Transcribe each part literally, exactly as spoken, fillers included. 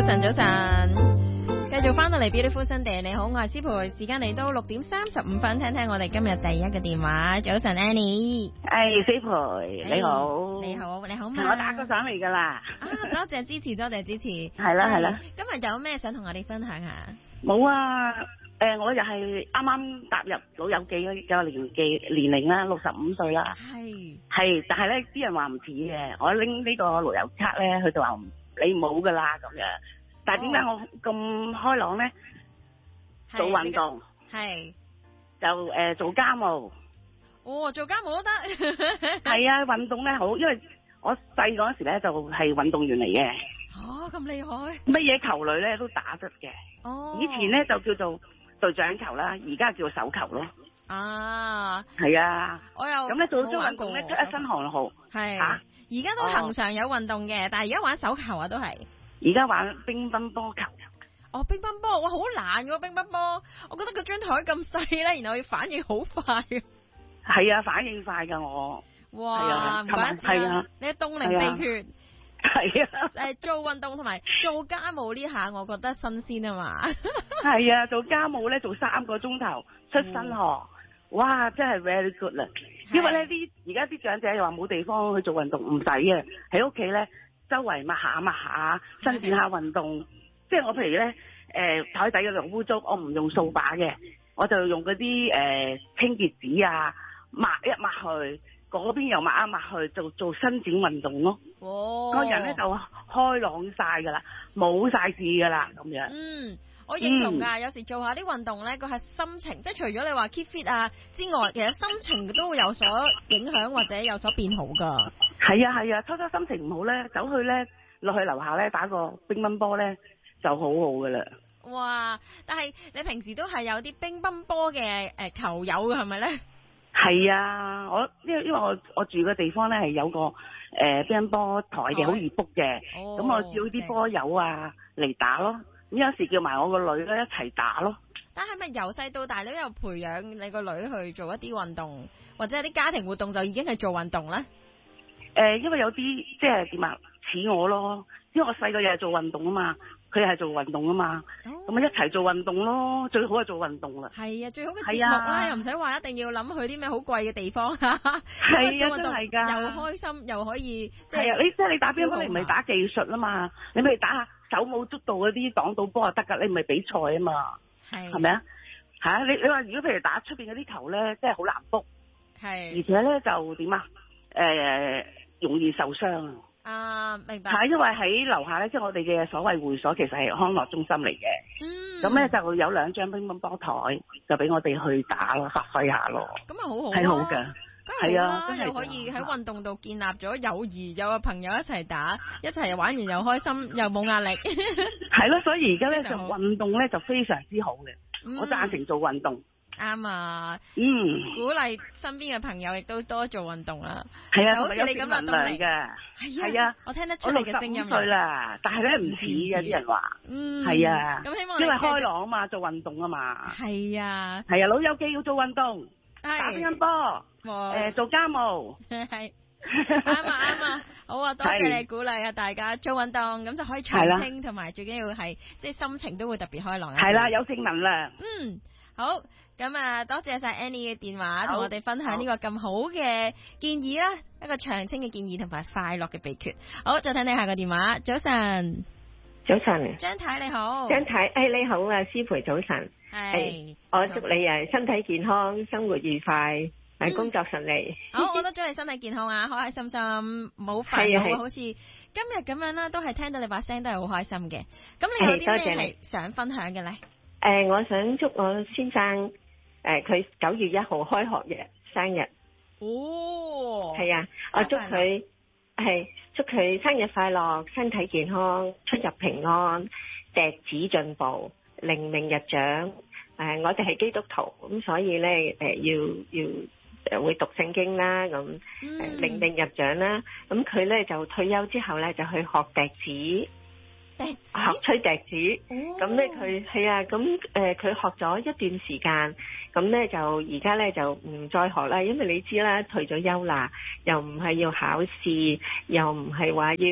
早晨，早晨，繼續翻到嚟 Beautiful Sunday， 你好，我係師培，時間嚟到六點三十五分，聽聽我哋今日第一個電話。早晨 Annie， 誒師培你好， 你好，你好嘛？ 我打過上嚟噶啦。 啊，多謝支持，多謝支持。 係啦係啦， 今日有咩想同我哋分享下？ 冇啊，誒、呃、我又係啱啱踏入老友記嘅年紀年齡啦，六十五歲啦。係係，但係咧啲人話唔似嘅，我拎呢個老友卡咧，佢就話你冇噶啦咁樣。但係點解我咁開朗咧？做運動係就誒、呃、做家務。 哦，做家務都得。 係啊，運動咧好，因為我細嗰時咧就係運動員嚟嘅。 哦，咁厲害！ 乜嘢球類咧都打得嘅。哦，以前咧就叫做隊長球啦，而家叫做手球咯。啊，係啊，我又咁咧做咗運動咧出一身汗號。係吓， 而家都恒常有運動嘅，但係而家玩手球啊都係。 而家玩乒乓波球。 哦，乒乓波，哇，好難嘅乒乓波，我覺得個張台咁細咧，然後要反應好快。 係啊，反應快噶我。 哇，唔怪之啦，你嘅凍齡秘訣。係啊，誒，做運動同埋做家務呢下，我覺得新鮮啊嘛。 係啊，做家務咧做三個鐘頭出身汗，嗯、哇，真係 very good 啦。因為咧啲而家啲長者又話冇地方去做運動，唔使啊，喺屋企咧周圍抹下抹下，伸展下運動。即係我譬如咧，誒台底嗰度污糟，我唔用掃把嘅，我就用嗰啲誒清潔紙啊抹一抹去。嗰邊又抹一抹去做做伸展運動咯，哦，個人咧就開朗晒噶啦，冇晒事噶啦咁樣。嗯， 我認同噶，嗯、有時做下啲運動咧，個係心情，即係除咗你話 keep fit 啊之外，其實心情都會有所影響或者有所變好噶。 係啊係啊，初初心情唔好咧，走去咧落去樓下咧打個乒乓波咧就好好噶啦。 哇！但係你平時都係有啲乒乓波嘅誒球友嘅係咪咧？ 係啊，我因為因為我我住嘅地方咧係有個誒乒乓波台嘅，好易 book 嘅，咁、哦、我叫啲波友啊嚟打咯，咁有時叫埋我個女咧一齊打咯。 但係咪由細到大都有培養你個女去做一啲運動，或者啲家庭活動就已經係做運動咧？誒、 呃，因為有啲即係點啊，似我咯，因為我細個又係做運動啊嘛。佢係做運動啊嘛，咁咪、哦、一齊做運動咯，最好係做運動啦。係啊，最好嘅節目啦，又唔使話一定要諗去啲咩好貴嘅地方。係啊，真係㗎，又開心又可以。即係啊，你即係你打乒乓波，你唔係打技術啊嘛，你咪打下手舞足蹈嗰啲擋到波就得㗎，你唔係比賽啊嘛。係。係咪啊？嚇！你你話如果譬如打出邊嗰啲球咧，真係好難 book。係。而且咧就點啊？誒、呃，容易受傷啊。啊，明白。係因為喺樓下咧，即係我哋嘅所謂會所，其實係康樂中心嚟嘅。嗯。咁咧就有兩張乒乓波台，就俾我哋去打咯，發揮下咯。咁啊，好好。係好㗎。係啊，真係又可以喺運動度建立咗友誼，有個朋友一齊打，一齊玩完又開心，又冇壓力。係咯，所以而家咧就運動咧就非常之好嘅，嗯、我贊成做運動。啱啊，嗯，鼓勵身邊嘅朋友亦都多做運動啦。係啊，好似你咁嘅動力嘅，係啊，我聽得出你嘅聲音。我六十五歲啦，但係咧唔似嘅啲人話，嗯，係啊，咁希望你因為開朗啊嘛，做運動啊嘛。係啊，係啊，老友記要做運動，打乒乓波，誒，做家務，係啱啊啱啊，好啊，多謝你鼓勵啊大家做運動，咁就可以長青，同埋最緊要係即係心情都會特別開朗。係啦，有正能量。嗯。好，咁啊，多謝晒 Annie 嘅電話，同我哋分享呢個咁好嘅建議啦，一個長青嘅建議同埋快樂嘅秘訣。好，再睇你下個電話。早晨， 早晨， 張太你好， 張太，誒、哎、你好啊，師培早晨，係，我祝你啊身體健康，生活愉快，係、嗯、工作順利。 好，我都祝你身體健康啊，開開心心，冇煩惱，好似今日咁樣啦，都係聽到你把聲都係好開心嘅。咁你有啲咩係想分享嘅咧？ 誒、呃，我想祝我先生，誒，佢九月一號開學日生日。哦，係啊，我祝佢係祝佢生日快樂，身體健康，出入平安，笛子進步，靈命日長。誒、呃，我哋係基督徒，咁所以咧，誒、呃，要要誒會讀聖經啦，咁誒靈命日長啦。咁佢咧就退休之後咧就去學笛子。學吹笛子，咁咧佢係啊，咁誒佢學咗一段時間，咁咧就而家咧就唔再學啦，因為你知啦，退咗休啦，又唔係要考試，又唔係話要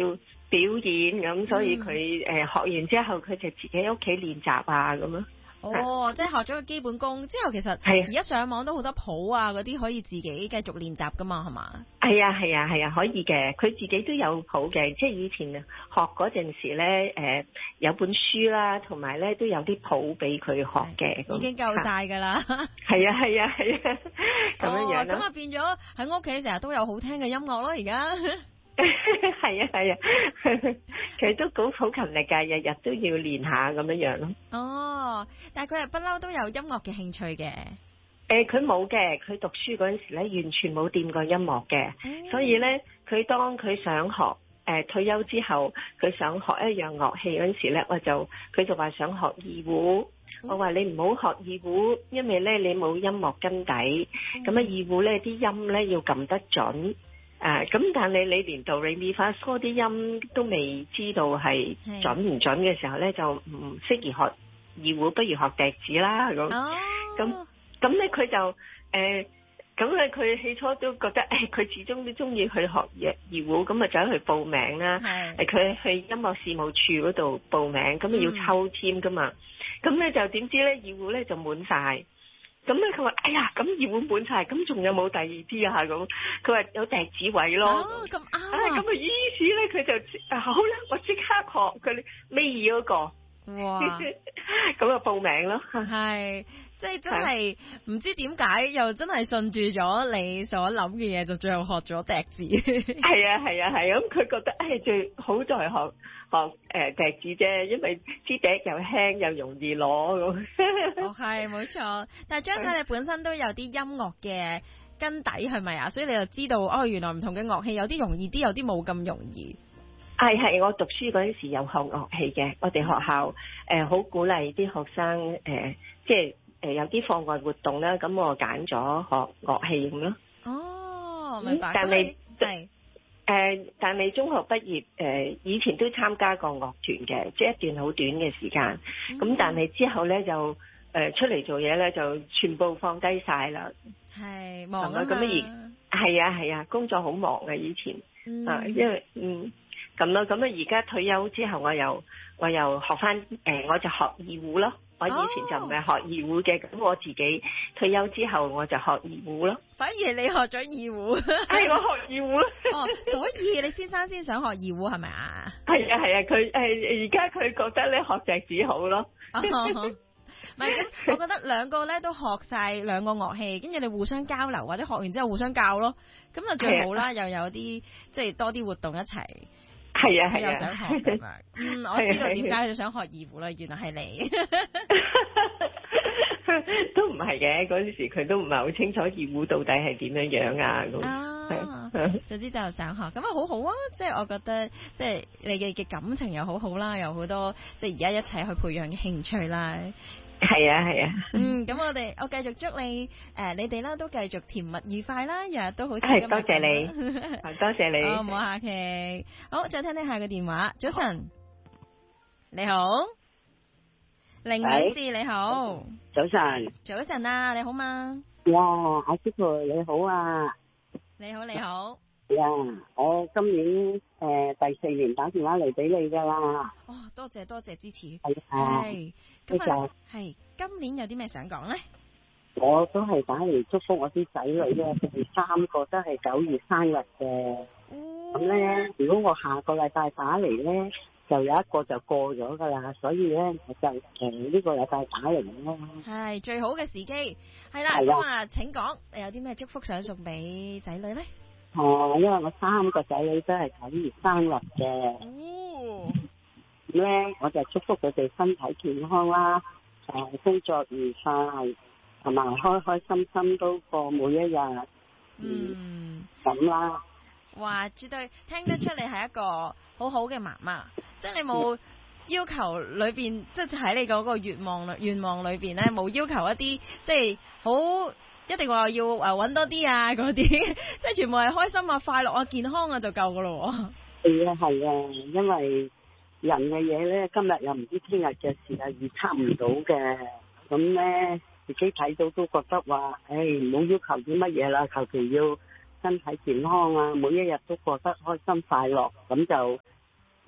表演咁，所以佢誒、嗯呃、學完之後，佢就自己喺屋企練習啊咁咯。 哦，即係學咗個基本功之後，其實而家上網都好多譜啊，嗰啲可以自己繼續練習噶嘛，係嘛？ 係啊係啊係啊，可以嘅。佢自己都有譜嘅，即係以前學嗰陣時咧，誒、呃、有本書啦，同埋咧都有啲譜俾佢學嘅。 已經夠晒㗎啦。 係啊係啊係啊，咁樣樣咯。 咁啊變咗喺屋企成日都有好聽嘅音樂咯，而家。 係啊係啊，佢都好好勤力噶，日日都要練下咁樣樣咯。 哦，但係佢係不嬲都有音樂嘅興趣嘅。誒、 呃，佢冇嘅，佢讀書嗰陣時咧，完全冇掂過音樂嘅、嗯，所以咧，佢當佢想學誒、呃、退休之後，佢想學一樣樂器嗰陣時咧，我就佢就話想學二胡。嗯、我話你唔好學二胡，因為咧你冇音樂根底，咁、嗯、啊二胡咧啲音咧要撳得準。誒、啊，咁但係你連到你咪發嗦啲音都未知道係準唔準嘅時候咧，就唔適宜學二胡，不如學笛子啦咁。咁咁咧佢就誒，咁咧佢起初都覺得誒，佢、哎、始終都中意去學二二胡，咁啊走去報名啦。係佢去音樂事務處嗰度報名，咁啊要抽籤噶嘛。咁、嗯、咧就點知咧二胡咧就滿晒。咁咧佢話哎呀，咁二胡滿晒，咁仲有冇第二啲啊？咁佢話有笛子位咯。 哦，咁啱啊！ 咁啊，於是咧佢就好啦，我即刻學佢尾二嗰個。哇！咁啊報名咯。 係，即係真係唔知點解又真係順住咗你所諗嘅嘢，就最後學咗笛子。 係啊係啊係，咁佢覺得誒最好在學學誒笛子啫，因為支笛又輕又容易攞咁。 哦，係冇錯，但係張太你本身都有啲音樂嘅根底係咪啊？所以你就知道哦，原來唔同嘅樂器有啲容易啲，有啲冇咁容易。 係係，我讀書嗰陣時有學樂器嘅，我哋學校誒好、呃、鼓勵啲學生誒、呃，即係誒、呃、有啲課外活動啦，咁我揀咗學樂器咁咯。 哦，明白。 但係係誒，但係中學畢業誒、呃，以前都參加過樂團嘅，即係一段好短嘅時間。咁、嗯、但係之後咧就誒、呃、出嚟做嘢咧，就全部放低晒啦。 係忙啊嘛。 咁而係啊係啊，工作好忙啊以前。嗯。啊，因為嗯。咁咯，咁啊而家退休之後，我又我又學翻誒、呃，我就學二胡咯。我以前就唔係學二胡嘅，咁、哦、我自己退休之後我就學二胡咯。 反而你學咗二胡， 係我學二胡咯。 哦，所以你先生先想學二胡係咪啊？ 係啊係啊，佢誒而家佢覺得咧學笛子好咯。 唔係咁，我覺得兩個咧都學晒兩個樂器，跟住你互相交流，或者學完之後互相教咯，咁就最好啦。又有啲即係多啲活動一齊。 係啊係啊， 又想學咁樣。嗯，我知道點解佢想學二胡啦，原來係你。 都唔係嘅，嗰陣時佢都唔係好清楚二胡到底係點樣樣啊咁。啊， 總之就想學，咁啊好好啊！即係我覺得，即係你嘅嘅感情又好好啦，有好多即係而家一齊去培養嘅興趣啦。 係啊係啊。嗯， 咁我哋我繼續祝你誒、呃，你哋啦都繼續甜蜜愉快啦，日日都好似今日咁。係，多謝你，多謝你。 好，唔好客氣。好，再聽聽下個電話。早晨，你好，凌女士你好。 早晨。 早晨啊，你好嘛？ 哇，阿師傅你好啊。 你好，你好。 呀、yeah，我今年誒、呃、第四年打電話嚟俾你噶啦。 哦，多謝多謝支持。 係啊。 咁啊，係今年有啲咩想講咧？ 我都係打嚟祝福我啲仔女咧，佢哋三個都係九月生日嘅。咁咧，如果我下個禮拜打嚟咧，就有一個就過咗噶啦，所以咧我就誒呢、這個禮拜打嚟咯。 係最好嘅時機，係啦。咁啊，請講，你有啲咩祝福想送俾仔女咧？ 哦，因為我三個仔女都係九月生日嘅。 哦。 咁咧，我就祝福佢哋身體健康啦，誒，工作愉快，同埋開開心心都過每一日。嗯。咁啦。 哇，絕對聽得出你係一個好好嘅媽媽，即係你冇要求裏邊，即係喺你嗰個願望裏願望裏邊咧，冇要求一啲即係好一定話要誒搵多啲啊嗰啲，即係全部係開心啊、快樂啊、健康啊就夠噶咯。 係啊係啊，因為人嘅嘢咧，今日又唔知聽日嘅事啊，預測唔到嘅，咁咧自己睇到都覺得話，誒唔好要求啲乜嘢啦，求其要身體健康啊，每一日都過得開心快樂，咁就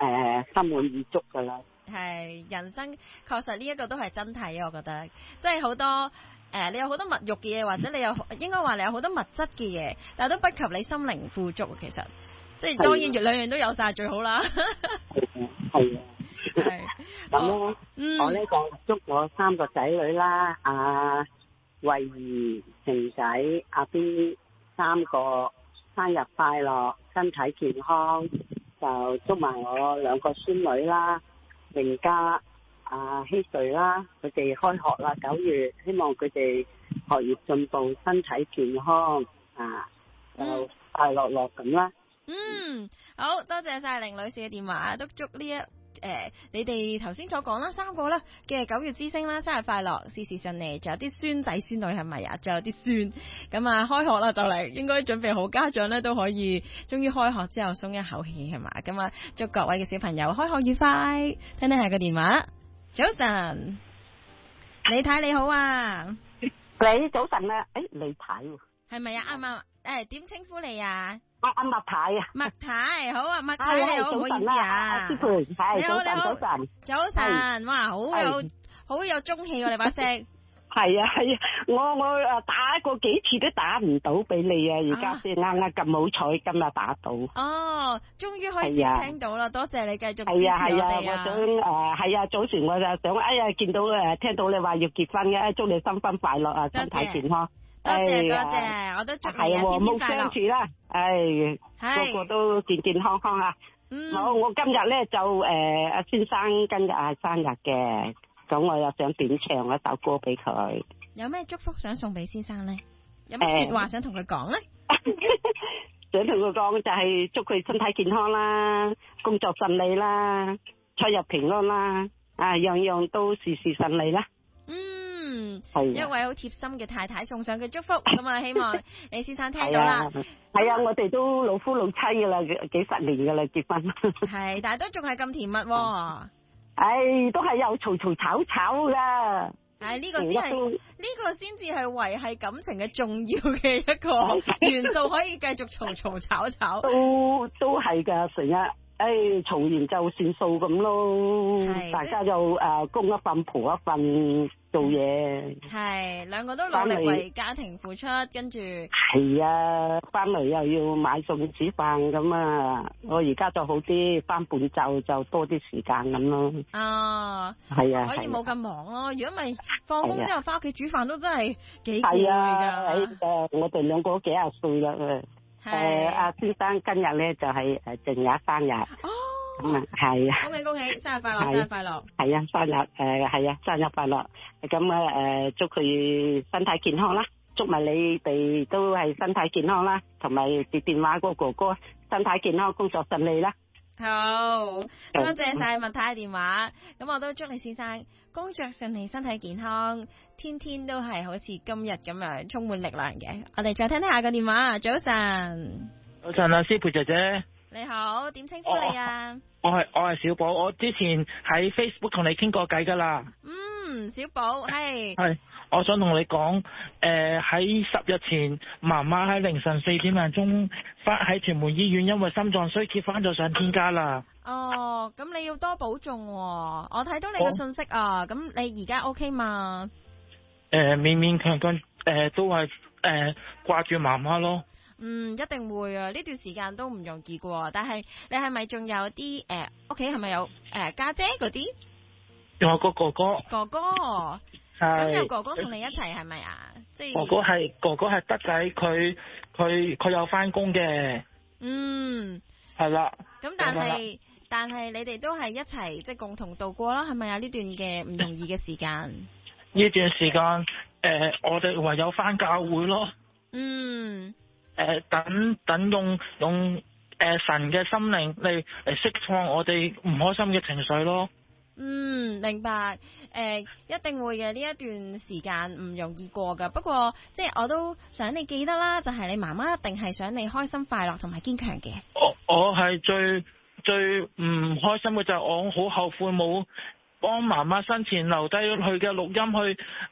誒心滿意足噶啦。 係人生確實呢一個都係真諦，我覺得即係好多誒、呃，你有好多物欲嘅嘢，或者你有應該話你有好多物質嘅嘢，但係都不及你心靈富足。其實即係當然兩樣都有晒最好啦。 係啊， 係咁咧，嗯、我咧就祝我三個仔女啦，阿慧兒、晴仔、阿 B 三個生日快樂，身體健康。就祝埋我兩個孫女啦，榮嘉、阿希瑞啦，佢哋開學啦，九月，希望佢哋學業進步，身體健康啊，就快樂樂咁啦。 嗯，好多謝晒凌女士嘅電話，都祝呢一誒、呃，你哋頭先所講啦，三個啦嘅九月之星啦，生日快樂，事事順利，仲有啲孫仔孫女係咪啊？仲有啲孫，咁啊開學啦就嚟，應該準備好，家長咧都可以，終於開學之後鬆一口氣係嘛？咁啊祝各位嘅小朋友開學愉快。聽聽下個電話，早晨，李太你好啊， 你早晨啊，誒李太係咪啊？啱啱誒點稱呼你啊？ 阿阿麥太啊， 麥太好啊，麥太你好，唔好意思啊， 師傅，係早晨早晨早晨，哇，好有好有中氣喎，你把聲。 係啊係啊，我我誒打過幾次都打唔到俾你啊，而家先啱啱咁好彩，今日打到。 哦，終於可以接聽到啦，多謝你繼續支持我哋啊。 係啊係啊，我想誒係啊，早前我就想，哎呀見到誒聽到你話要結婚嘅，祝你新婚快樂啊，身體健康。 多謝多謝，我都祝你啊，天天快樂。 相處啦，誒，個個都健健康康啊。嗯。好，我今日咧就誒阿先生今日係生日嘅，咁我又想點唱一首歌俾佢。 有咩祝福想送俾先生咧？有咩說話想同佢講咧？ 想同佢講就係祝佢身體健康啦，工作順利啦，出入平安啦，啊樣樣都事事順利啦。 嗯，係一位好貼心嘅太太送上嘅祝福，咁啊希望李先生聽到啦。 係啊，我哋都老夫老妻噶啦，幾十年噶啦結婚。 係，但係都仲係咁甜蜜。 唉，都係有嘈嘈吵吵噶。 係呢個先係呢個先至係維繫感情嘅重要嘅一個元素，可以繼續嘈嘈吵吵。 都都係噶，成日。誒，嘈完就算數咁咯，大家就誒公一份婆一份做嘢。係兩個都努力為家庭付出，跟住係啊，翻嚟又要買餸煮飯咁啊！我而家就好啲，翻半晝就多啲時間咁咯。哦，係啊， 可以冇咁忙咯。如果唔係放工之後翻屋企煮飯都真係幾攰㗎。 係啊，誒，我哋兩個幾廿歲啦。誒，阿先生今日咧就係誒正日生日，咁啊係啊， 恭喜恭喜，生日快樂，生日快樂， 係啊，生日誒係啊，生日快樂，咁啊誒祝佢身體健康啦，祝埋你哋都係身體健康啦，同埋接電話嗰個哥哥身體健康，工作順利啦。 好，多謝晒麥太嘅電話，咁我都祝你先生工作順利，身體健康，天天都係好似今日咁樣充滿力量嘅。我哋再聽聽下個電話。早晨， 早晨啊，師培姐姐， 你好，點稱呼你啊？ 我係我係小寶，我之前喺 Facebook 同你傾過偈噶啦。 嗯，小寶係係，我想同你講，誒喺十日前，媽媽喺凌晨四點零鐘翻喺屯門醫院，因為心臟衰竭翻咗上天家啦。 哦，咁你要多保重喎。我睇到你嘅信息啊，咁、哦、你而家 OK 嘛？ 誒、呃，勉勉強強，誒、呃、都係誒掛住媽媽咯。 嗯，一定會啊！呢段時間都唔容易㗎，但係你係咪仲有啲誒屋企係咪有誒家姐嗰啲？ 有個哥哥。哥哥，咁有哥哥同你一齊係咪啊？即係哥哥係哥哥係德仔，佢佢佢有翻工嘅。 嗯， 係啦。 咁但係但係你哋都係一齊即係共同度過啦，係咪啊？呢段嘅唔容易嘅時間。 呢段時間誒、呃，我哋唯有翻教會咯。嗯。誒、呃，等等用用誒、呃、神嘅心靈嚟嚟釋放我哋唔開心嘅情緒咯。 嗯，明白。誒、呃，一定會嘅，呢一段時間唔容易過噶。不過即係我都想你記得啦，就係、是、你媽媽一定係想你開心快樂同埋堅強嘅。 我我係最最唔開心嘅就係我好後悔冇幫媽媽生前留低佢嘅錄音去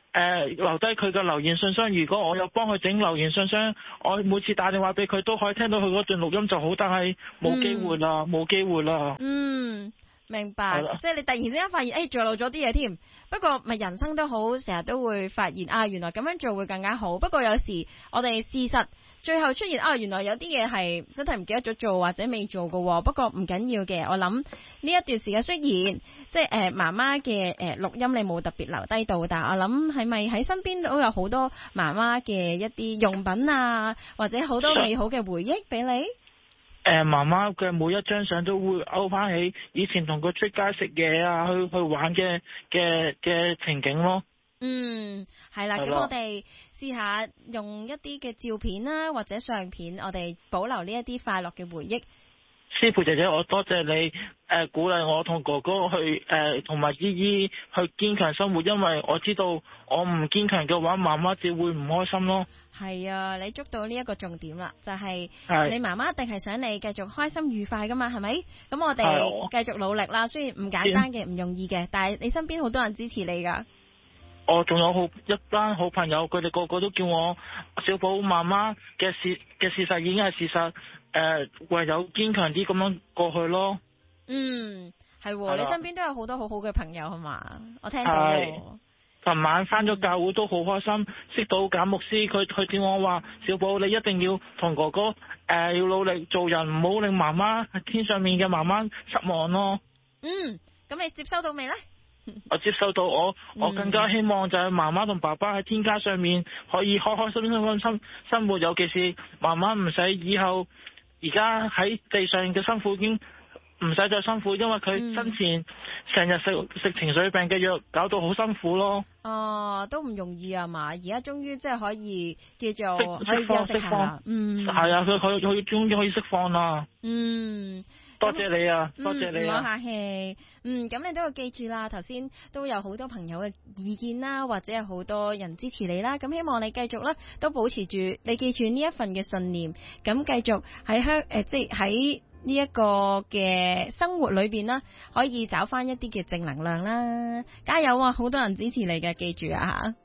誒留低佢嘅留言信箱。如果我有幫佢整留言信箱，我每次打電話俾佢都可以聽到佢嗰段錄音就好，但係冇機會啦，冇、嗯、機會啦。 嗯。明白，即係你突然之間發現，誒、哎，做漏咗啲嘢添。不過咪人生都好，成日都會發現啊，原來咁樣做會更加好。不過有時我哋事實最後出現啊，原來有啲嘢係真係唔記得咗做或者未做嘅。不過唔緊要嘅，我諗呢一段時間雖然即係誒媽媽嘅誒錄音你冇特別留低到，但係我諗係咪喺身邊都有好多媽媽嘅一啲用品啊，或者好多美好嘅回憶俾你。 誒，媽媽嘅每一張相都會勾翻起以前同佢出街食嘢啊，去去玩嘅嘅嘅情景咯。 嗯，係啦，咁我哋試下用一啲嘅照片啦，或者相片，我哋保留呢一啲快樂嘅回憶。 師傅姐姐，我多謝你誒、呃、鼓勵我同哥哥去誒同埋姨姨去堅強生活，因為我知道我唔堅強嘅話，媽媽只會唔開心咯。 係啊，你捉到呢一個重點啦，就係、是、你媽媽一定係想你繼續開心愉快噶嘛，係咪？咁我哋繼續努力啦，雖然唔簡單嘅，唔容易嘅，但係你身邊好多人支持你噶。 我仲有好一班好朋友，佢哋個個都叫我小寶媽媽嘅事嘅事實已經係事實，誒、呃、唯有堅強啲咁樣過去咯。 嗯，係，你身邊都有好多好好嘅朋友係嘛？我聽到喎。 琴晚返咗教會都好開心，識到簡牧師，佢佢叫我話小寶你一定要同哥哥誒、呃、要努力做人，唔好令媽媽喺天上面嘅媽媽失望咯。 嗯，咁你接收到未呢？ 我接受到我，我我更加希望就係媽媽同爸爸喺天家上面可以開開心心咁生生活，尤其是媽媽唔使以後而家喺地上嘅辛苦已經唔使再辛苦，因為佢生前成日食食情緒病嘅藥，搞到好辛苦咯。 哦，都唔容易啊嘛，而家終於即係可以叫做可以休息下啦。嗯， 係啊，佢佢佢終於可以釋放啦。 嗯。 多謝你啊，多謝你啊， 唔好客氣。嗯，咁你都要記住啦。頭先都有好多朋友嘅意見啦，或者有好多人支持你啦。咁希望你繼續啦，都保持住你記住呢一份嘅信念。咁繼續喺香誒，即係喺呢一個嘅生活裏邊啦，可以找翻一啲嘅正能量啦。加油啊！好多人支持你嘅，記住啊吓。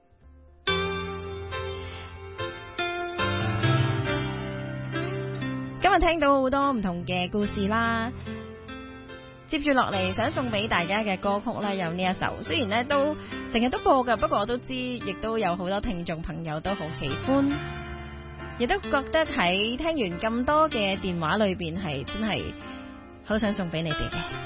今日聽到好多唔同嘅故事啦，接住落嚟想送俾大家嘅歌曲啦，有呢一首，雖然咧都成日都播噶，不過我都知，亦都有好多聽眾朋友都好喜歡，亦都覺得喺聽完咁多嘅電話裏邊係真係好想送俾你哋嘅。